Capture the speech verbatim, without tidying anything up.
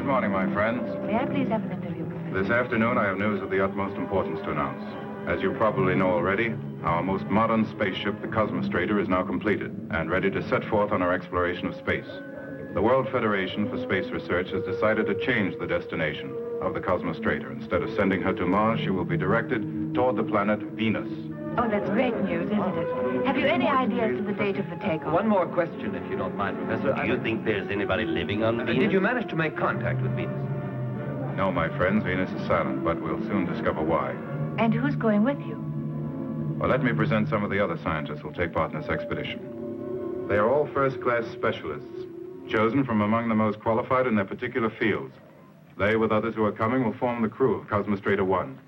Good morning, my friends. May I please have an interview with you? This afternoon, I have news of the utmost importance to announce. As you probably know already, our most modern spaceship, the Cosmostrator, is now completed and ready to set forth on our exploration of space. The World Federation for Space Research has decided to change the destination of the Cosmostrator. Instead of sending her to Mars, she will be directed toward the planet Venus. Oh, that's great news, isn't it? Have you any idea as to the date of the takeoff? One more question, if you don't mind, Professor. Do you think there's anybody living on Venus? Did you manage to make contact with Venus? No, my friends, Venus is silent, but we'll soon discover why. And who's going with you? Well, let me present some of the other scientists who'll take part in this expedition. They are all first-class specialists, chosen from among the most qualified in their particular fields. They, with others who are coming, will form the crew of Cosmostrator one.